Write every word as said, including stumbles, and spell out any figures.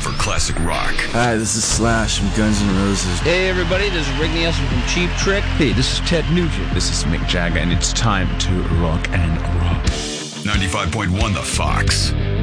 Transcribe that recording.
for classic rock. Hi, this is Slash from Guns N' Roses. Hey everybody, this is Rick Nielsen from Cheap Trick. Hey, this is Ted Nugent. This is Mick Jagger, and it's time to rock and roll. ninety-five point one The Fox.